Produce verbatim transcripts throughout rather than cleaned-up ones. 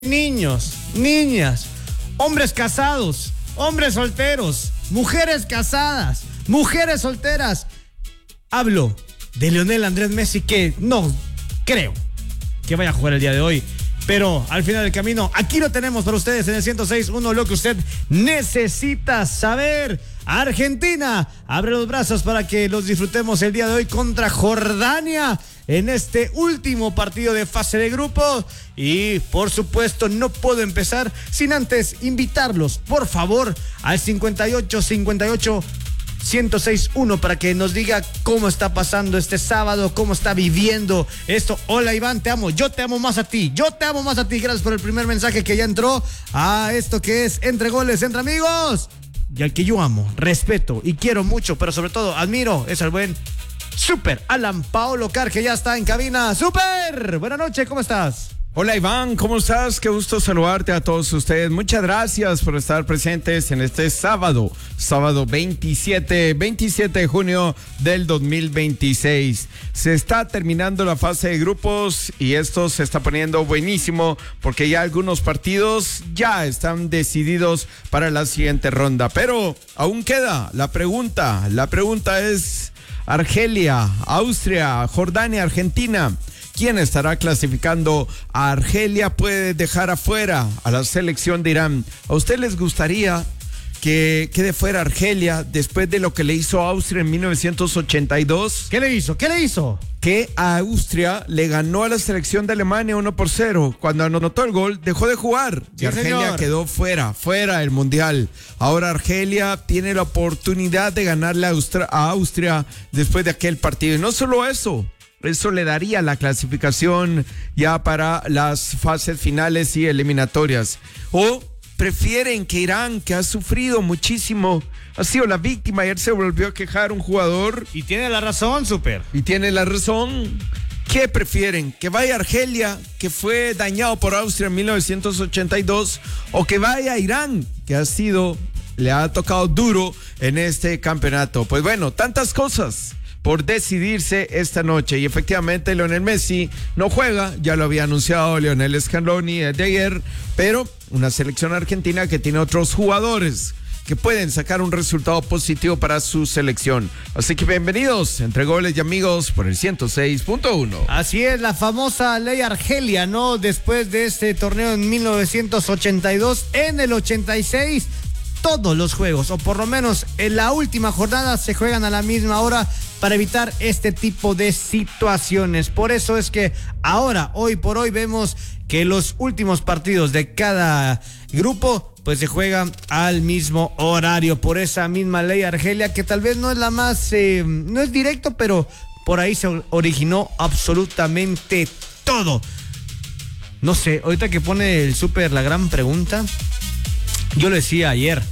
Niños, niñas, hombres casados, hombres solteros, mujeres casadas, mujeres solteras. Hablo de Lionel Andrés Messi, que no creo que vaya a jugar el día de hoy, pero al final del camino, aquí lo tenemos para ustedes en el ciento seis punto uno, lo que usted necesita saber. Argentina abre los brazos para que los disfrutemos el día de hoy contra Jordania en este último partido de fase de grupos. Y por supuesto no puedo empezar sin antes invitarlos, por favor, al cincuenta y ocho cincuenta y ocho ciento seis punto uno para que nos diga cómo está pasando este sábado, cómo está viviendo esto. Hola Iván, te amo, yo te amo más a ti, yo te amo más a ti. Gracias por el primer mensaje que ya entró a esto que es Entre Goles, Entre Amigos. Y al que yo amo, respeto y quiero mucho, pero sobre todo admiro, es el buen Super Alan Paolo Car, que ya está en cabina. Super, buenas noches, ¿cómo estás? Hola Iván, ¿cómo estás? Qué gusto saludarte a todos ustedes. Muchas gracias por estar presentes en este sábado, sábado veintisiete, veintisiete de junio del dos mil veintiséis. Se está terminando la fase de grupos y esto se está poniendo buenísimo porque ya algunos partidos ya están decididos para la siguiente ronda. Pero aún queda la pregunta, la pregunta es Argelia, Austria, Jordania, Argentina. ¿Quién estará clasificando a Argelia? Puede dejar afuera a la selección de Irán. ¿A usted les gustaría que quede fuera Argelia después de lo que le hizo a Austria en mil novecientos ochenta y dos? ¿Qué le hizo? ¿Qué le hizo? Que a Austria le ganó a la selección de Alemania uno por cero. Cuando anotó el gol, dejó de jugar. Sí, y Argelia señor. quedó fuera, fuera del Mundial. Ahora Argelia tiene la oportunidad de ganarle a Austria, a Austria después de aquel partido. Y no solo eso. Eso le daría la clasificación ya para las fases finales y eliminatorias. O prefieren que Irán, que ha sufrido muchísimo, ha sido la víctima. Ayer se volvió a quejar un jugador. Y tiene la razón, Super. Y tiene la razón. ¿Qué prefieren? ¿Que vaya Argelia, que fue dañado por Austria en mil novecientos ochenta y dos? ¿O que vaya Irán, que ha sido, le ha tocado duro en este campeonato? Pues bueno, tantas cosas por decidirse esta noche. Y efectivamente Lionel Messi no juega, ya lo había anunciado Lionel Scaloni de ayer, pero una selección argentina que tiene otros jugadores que pueden sacar un resultado positivo para su selección. Así que bienvenidos, Entre Goles y Amigos, por el ciento seis punto uno. Así es, la famosa ley Argelia, ¿no? Después de este torneo en mil novecientos ochenta y dos, en el ochenta y seis, todos los juegos, o por lo menos en la última jornada, se juegan a la misma hora para evitar este tipo de situaciones. Por eso es que ahora, hoy por hoy, vemos que los últimos partidos de cada grupo pues se juegan al mismo horario, por esa misma ley Argelia, que tal vez no es la más, eh, no es directo, pero por ahí se originó absolutamente todo. No sé, ahorita que pone el Super la gran pregunta, yo lo decía ayer,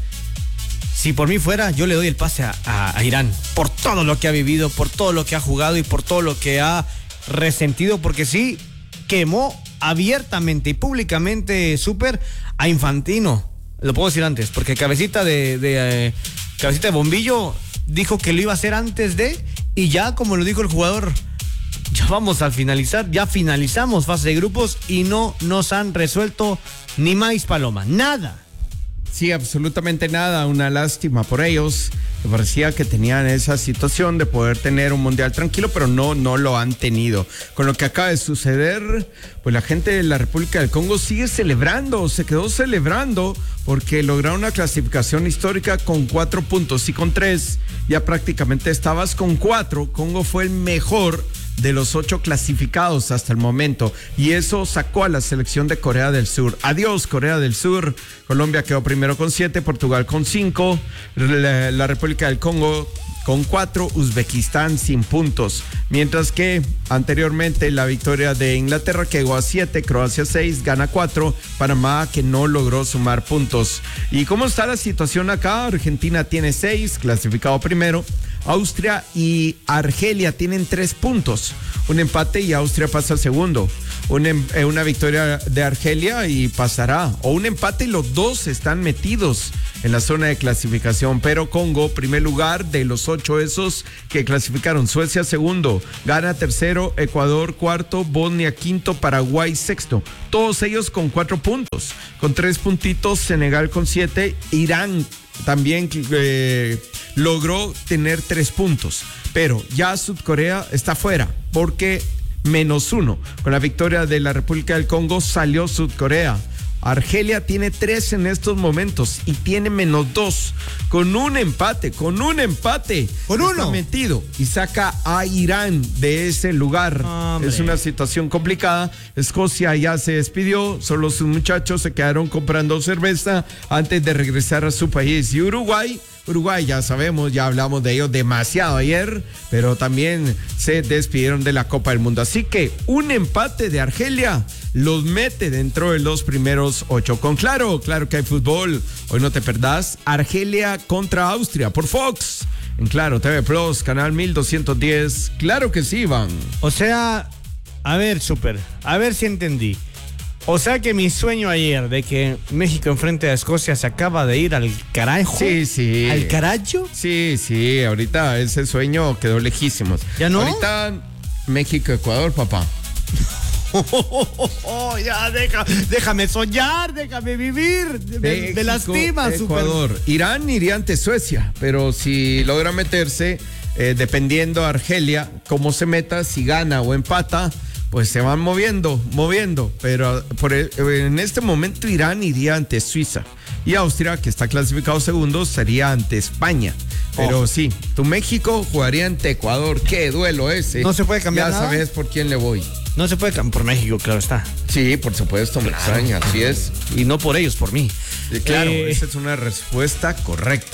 si por mí fuera, yo le doy el pase a, a, a Irán, por todo lo que ha vivido, por todo lo que ha jugado y por todo lo que ha resentido, porque sí, quemó abiertamente y públicamente, Super, a Infantino. Lo puedo decir antes, porque Cabecita de, de eh, Cabecita de Bombillo dijo que lo iba a hacer antes de, y ya como lo dijo el jugador, ya vamos a finalizar, ya finalizamos fase de grupos y no nos han resuelto ni maíz paloma, nada. Sí, absolutamente nada, una lástima por ellos. Me parecía que tenían esa situación de poder tener un mundial tranquilo, pero no, no lo han tenido. Con lo que acaba de suceder, pues la gente de la República del Congo sigue celebrando, se quedó celebrando porque lograron una clasificación histórica con cuatro puntos y con tres ya prácticamente estabas con cuatro. Congo fue el mejor de los ocho clasificados hasta el momento, y eso sacó a la selección de Corea del Sur. Adiós Corea del Sur. Colombia quedó primero con siete, Portugal con cinco, la, la República del Congo con cuatro, Uzbekistán sin puntos, mientras que anteriormente la victoria de Inglaterra, que llegó a siete, Croacia seis, Ghana cuatro, Panamá, que no logró sumar puntos. ¿Y cómo está la situación acá? Argentina tiene seis, clasificado primero. Austria y Argelia tienen tres puntos, un empate y Austria pasa al segundo. una, una victoria de Argelia y pasará, o un empate y los dos están metidos en la zona de clasificación, pero Congo, primer lugar de los ocho esos que clasificaron, Suecia segundo, Ghana tercero, Ecuador cuarto, Bosnia quinto, Paraguay sexto, todos ellos con cuatro puntos, con tres puntitos, Senegal con siete, Irán también eh, logró tener tres puntos, pero ya Sudcorea está fuera porque menos uno, con la victoria de la República del Congo salió Sudcorea. Argelia tiene tres en estos momentos y tiene menos dos, con un empate, con un empate. Con uno. Está metido y saca a Irán de ese lugar. Hombre. Es una situación complicada. Escocia ya se despidió, solo sus muchachos se quedaron comprando cerveza antes de regresar a su país. Y Uruguay, Uruguay ya sabemos, ya hablamos de ellos demasiado ayer, pero también se despidieron de la Copa del Mundo. Así que un empate de Argelia los mete dentro de los primeros ocho. Con Claro, claro que hay fútbol. Hoy no te perdás Argelia contra Austria por Fox. En Claro T V Plus, canal mil doscientos diez. Claro que sí, Iván. O sea, a ver, Super, a ver si entendí. O sea que mi sueño ayer de que México enfrente a Escocia se acaba de ir al carajo. Sí, sí. ¿Al carajo? Sí, sí, ahorita ese sueño quedó lejísimos. ¿Ya no? Ahorita México-Ecuador, papá. Oh, oh, oh, oh, ya, deja, déjame soñar, déjame vivir. Me, México, me lastima, Ecuador. Super. Irán iría ante Suecia, pero si logra meterse, eh, dependiendo Argelia, cómo se meta, si gana o empata, pues se van moviendo, moviendo. Pero por el, en este momento Irán iría ante Suiza. Y Austria, que está clasificado segundo, sería ante España. Pero oh. sí, tu México jugaría ante Ecuador. ¡Qué duelo ese! No se puede cambiar Ya nada. sabes por quién le voy. No se puede cambiar por México, claro está. Sí, por supuesto, me Claro. extraña, así es. Y no por ellos, por mí. Eh, Claro, Eh, esa es una respuesta correcta.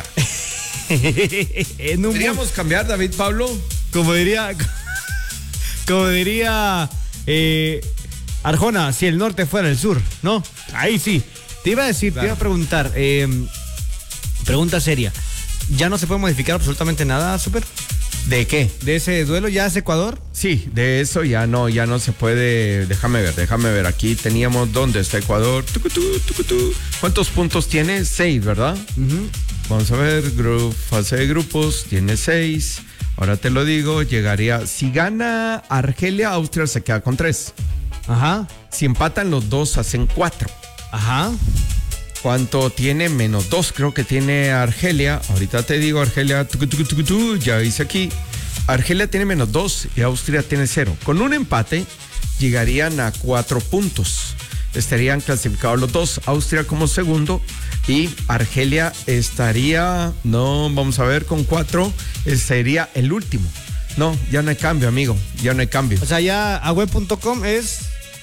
en un ¿Podríamos cambiar, David Pablo? Como diría, como diría eh, Arjona, si el norte fuera el sur, ¿no? Ahí sí. Te iba a decir, Claro. te iba a preguntar, eh, pregunta seria. ¿Ya no se puede modificar absolutamente nada, Super? ¿De qué? ¿De ese duelo ya es Ecuador? Sí, de eso ya no, ya no se puede. Déjame ver, déjame ver. Aquí teníamos dónde está Ecuador. Tucutú, tucutú. ¿Cuántos puntos tiene? Seis, ¿verdad? Uh-huh. Vamos a ver, gru- fase de grupos, tiene seis. Ahora te lo digo, llegaría. Si gana Argelia, Austria se queda con tres. Ajá, Si empatan los dos, hacen cuatro. ajá. ¿Cuánto tiene? Menos dos, creo que tiene Argelia. Ahorita te digo, Argelia, tucu, tucu, tucu, tu, ya dice aquí. Argelia tiene menos dos y Austria tiene cero. Con un empate, llegarían a cuatro puntos. Estarían clasificados los dos. Austria como segundo y Argelia estaría, no, vamos a ver, con cuatro, eh, sería el último. No, ya no hay cambio, amigo. Ya no hay cambio. O sea, ya a web punto com es,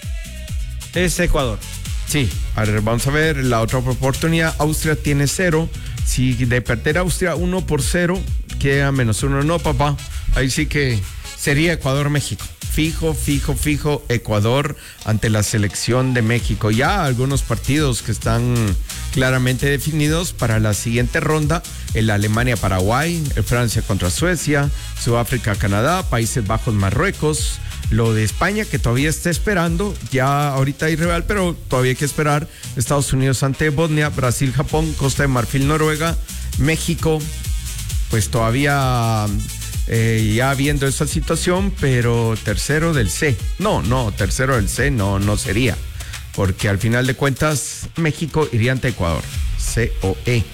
es Ecuador. Sí, a ver, vamos a ver la otra oportunidad. Austria tiene cero. Si de perder Austria uno por cero, queda menos uno. No, papá. Ahí sí que sería Ecuador-México. Fijo, fijo, fijo, Ecuador ante la selección de México. Ya algunos partidos que están claramente definidos para la siguiente ronda: el Alemania-Paraguay, el Francia contra Suecia, Sudáfrica-Canadá, Países Bajos-Marruecos. Lo de España, que todavía está esperando, ya ahorita hay rival, pero todavía hay que esperar. Estados Unidos ante Bosnia, Brasil, Japón, Costa de Marfil, Noruega, México, pues todavía eh, ya viendo esa situación, pero tercero del C. No, no, tercero del C no, no sería, porque al final de cuentas México iría ante Ecuador, C o E.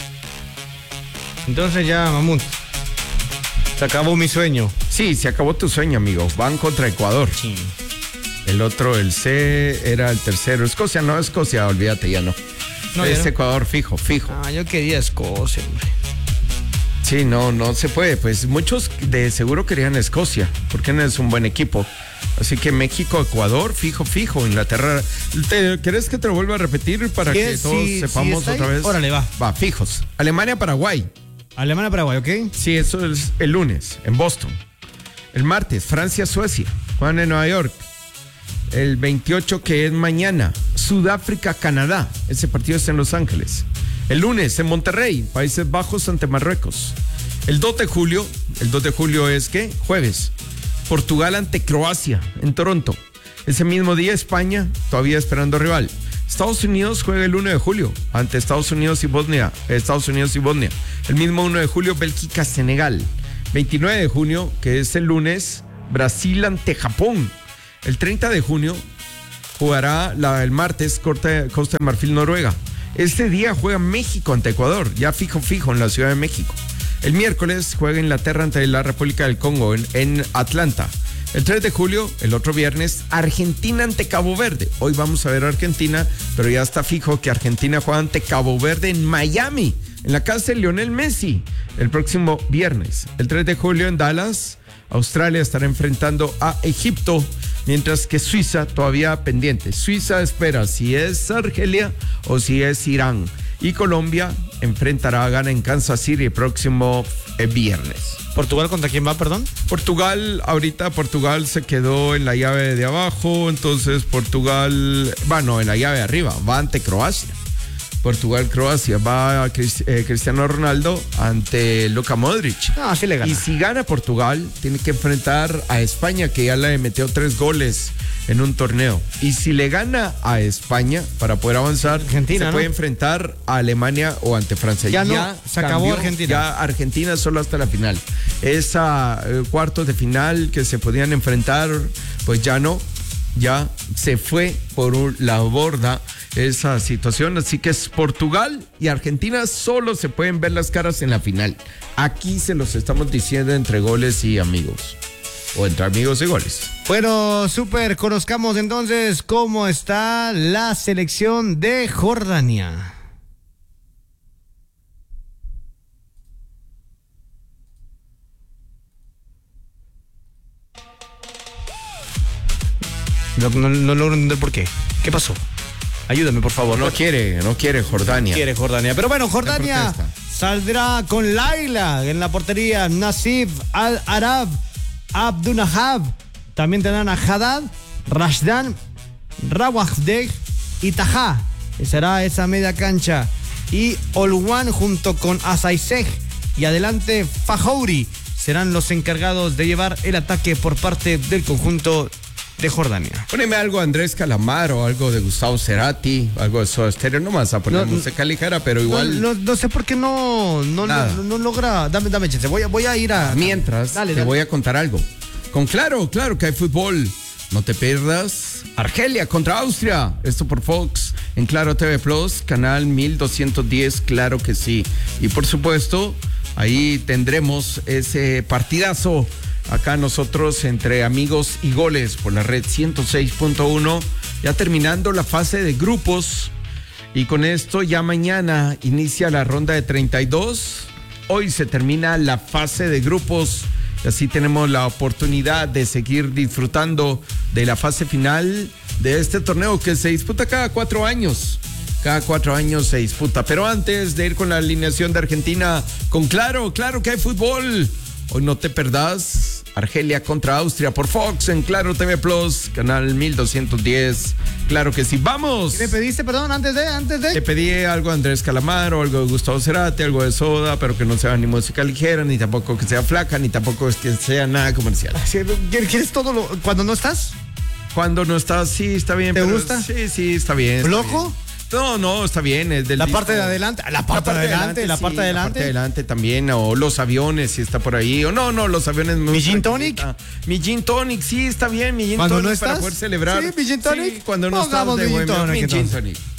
Entonces ya, Mamut, se acabó mi sueño. Sí, se acabó tu sueño, amigo. Van contra Ecuador. Sí. El otro, el C, era el tercero. Escocia, no, Escocia, olvídate, ya no. No, es ya no. Ecuador, fijo, fijo. Ah, yo quería Escocia, hombre. Sí, no, no se puede. Pues muchos de seguro querían Escocia, porque no es un buen equipo. Así que México, Ecuador, fijo, fijo. Inglaterra. ¿Te, ¿Querés que te lo vuelva a repetir para Sí, que todos sí, sepamos sí, está otra ahí. vez? Órale, va. Va, fijos. Alemania, Paraguay. Alemania, Paraguay, ¿ok? Sí, eso es el lunes, en Boston. El martes, Francia, Suecia. Juegan en Nueva York. El veintiocho, que es mañana, Sudáfrica, Canadá. Ese partido está en Los Ángeles. El lunes, en Monterrey, Países Bajos ante Marruecos. El dos de julio, el dos de julio es ¿qué? Jueves. Portugal ante Croacia, en Toronto. Ese mismo día España, todavía esperando rival. Estados Unidos juega el uno de julio ante Estados Unidos y Bosnia. Estados Unidos y Bosnia. El mismo uno de julio, Bélgica-Senegal. veintinueve de junio, que es el lunes, Brasil ante Japón. El treinta de junio jugará la, el martes Costa, Costa de Marfil-Noruega. Este día juega México ante Ecuador, ya fijo fijo en la Ciudad de México. El miércoles juega Inglaterra ante la República del Congo en, en Atlanta. El tres de julio, el otro viernes, Argentina ante Cabo Verde. Hoy vamos a ver a Argentina, pero ya está fijo que Argentina juega ante Cabo Verde en Miami, en la casa de Lionel Messi, el próximo viernes. El tres de julio en Dallas, Australia estará enfrentando a Egipto, mientras que Suiza todavía pendiente. Suiza espera si es Argelia o si es Irán. Y Colombia enfrentará a Ghana en Kansas City el próximo eh, viernes. ¿Portugal contra quién va, perdón? Portugal, ahorita Portugal se quedó en la llave de abajo, entonces Portugal, bueno, en la llave de arriba, va ante Croacia. Portugal-Croacia, va a Crist- eh, Cristiano Ronaldo ante Luka Modric. Ah, sí le gana. Y si gana Portugal, tiene que enfrentar a España, que ya le metió tres goles en un torneo. Y si le gana a España, para poder avanzar, Argentina, se ¿no? puede enfrentar a Alemania o ante Francia. Ya no, se acabó Argentina. Ya Argentina solo hasta la final. Esa eh, cuartos de final que se podían enfrentar, pues ya no. Ya se fue por un- la borda esa situación, así que es Portugal y Argentina solo se pueden ver las caras en la final. Aquí se los estamos diciendo entre goles y amigos, o entre amigos y goles. Bueno, súper, conozcamos entonces cómo está la selección de Jordania. No, no, no logro entender por qué. ¿Qué pasó? Ayúdame, por favor. No quiere, no quiere Jordania. quiere Jordania. Pero bueno, Jordania protesta. saldrá con Laila en la portería, Nasif Al-Arab, Abdunahab. También tendrán a Haddad, Rashdan, Rawahdeh y Taha. Será esa media cancha. Y Olwan junto con Asaiseh y adelante Fajouri serán los encargados de llevar el ataque por parte del conjunto de Jordania. Póneme algo de Andrés Calamaro, algo de Gustavo Cerati, algo de Soda Stereo. No me vas a poner No, música ligera, pero igual. No, no, no sé por qué no, no, Nada. no, no logra. Dame, dame chance. Voy a, voy a ir a. Mientras, Dale, te dale. voy a contar algo. Con Claro, claro que hay fútbol. No te pierdas Argelia contra Austria. Esto por Fox en Claro T V Plus, canal mil doscientos diez, claro que sí. Y por supuesto, ahí tendremos ese partidazo acá nosotros entre amigos y goles por la red ciento seis punto uno. Ya terminando la fase de grupos. Y con esto ya mañana inicia la ronda de treinta y dos. Hoy se termina la fase de grupos. Y así tenemos la oportunidad de seguir disfrutando de la fase final de este torneo que se disputa cada cuatro años. Cada cuatro años se disputa. Pero antes de ir con la alineación de Argentina, con Claro, claro que hay fútbol. Hoy no te perdás Argelia contra Austria por Fox en Claro T V Plus, canal mil doscientos diez. Claro que sí. ¡Vamos! ¿Qué me pediste, perdón, antes de, antes de? Te pedí algo de Andrés Calamaro, algo de Gustavo Cerati, algo de Soda, pero que no sea ni música ligera, ni tampoco que sea flaca, ni tampoco es que sea nada comercial. Sí, ¿quieres todo lo, cuando no estás? Cuando no está, sí, está bien. ¿Te pero gusta? Sí, sí, está bien. está ¿Flojo? bien. No, no, está bien. Es del La disco. parte de adelante, la parte de adelante, la sí, parte de La adelante. parte de adelante también, o los aviones, si está por ahí. O no, no, los aviones. ¿Mi gin tonic? Mi gin tonic, sí, está bien. Mi gin ¿Cuando tonic no para estás? poder celebrar. Sí, mi gin tonic. Sí, cuando no estás Pongamos de mi gin bohemio, tonic, mi gin entonces. tonic.